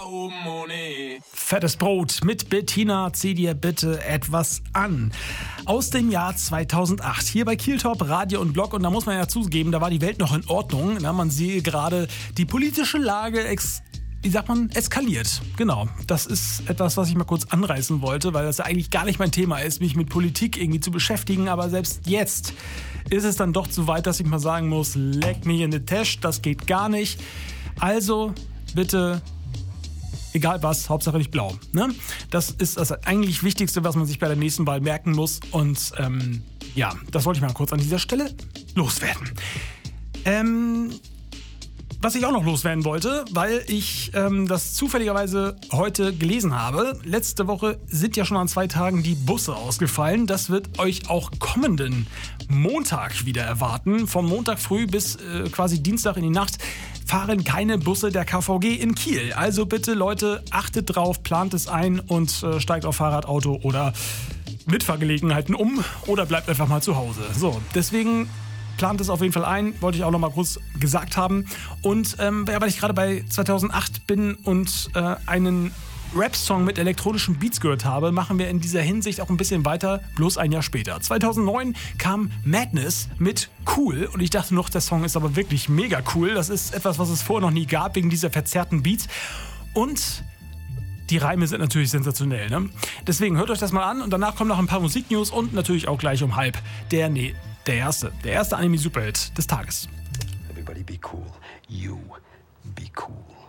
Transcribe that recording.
Fettes Brot mit Bettina, zieh dir bitte etwas an. Aus dem Jahr 2008, hier bei Kieltop, Radio und Blog. Und da muss man ja zugeben, da war die Welt noch in Ordnung. Na, man sehe gerade, die politische Lage eskaliert. Genau, das ist etwas, was ich mal kurz anreißen wollte, weil das ja eigentlich gar nicht mein Thema ist, mich mit Politik irgendwie zu beschäftigen. Aber selbst jetzt ist es dann doch so weit, dass ich mal sagen muss, leck mich in die Tasche, das geht gar nicht. Also bitte, egal was, Hauptsache nicht blau. Ne? Das ist das eigentlich Wichtigste, was man sich bei der nächsten Wahl merken muss. Und ja, das wollte ich mal kurz an dieser Stelle loswerden. Was ich auch noch loswerden wollte, weil ich das zufälligerweise heute gelesen habe. Letzte Woche sind ja schon an 2 Tagen die Busse ausgefallen. Das wird euch auch kommenden Montag wieder erwarten. Von Montag früh bis quasi Dienstag in die Nacht fahren keine Busse der KVG in Kiel. Also bitte Leute, achtet drauf, plant es ein und steigt auf Fahrrad, Auto oder Mitfahrgelegenheiten um oder bleibt einfach mal zu Hause. So, deswegen plant es auf jeden Fall ein, wollte ich auch noch mal kurz gesagt haben. Und weil ich gerade bei 2008 bin und einen Rap-Song mit elektronischen Beats gehört habe, machen wir in dieser Hinsicht auch ein bisschen weiter, bloß ein Jahr später. 2009 kam Madness mit Cool und ich dachte noch, der Song ist aber wirklich mega cool. Das ist etwas, was es vorher noch nie gab, wegen dieser verzerrten Beats. Und die Reime sind natürlich sensationell, ne? Deswegen hört euch das mal an und danach kommen noch ein paar Musiknews und natürlich auch gleich um halb der erste Anime-Superhit des Tages. Everybody be cool. You be cool.